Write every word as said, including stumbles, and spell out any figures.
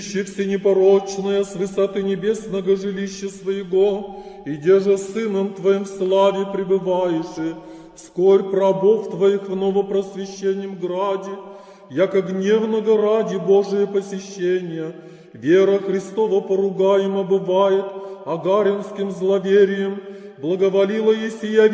все непорочное с высоты небесного жилища своего, и же Сыном Твоим в славе пребываешь, скорбь рабов Твоих в новопросвященном граде, яко гневного ради Божие посещения, вера Христова поругаема бывает агаринским зловерием, благоволила Есия